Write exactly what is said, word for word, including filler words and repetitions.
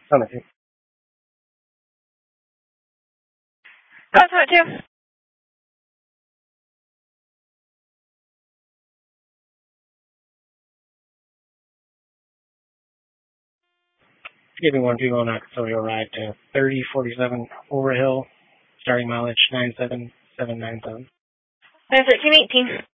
Something. That's what too. Give me one people on a custodial ride to thirty forty-seven Overhill, starting mileage nine seven seven nine seven. There's thirteen eighteen.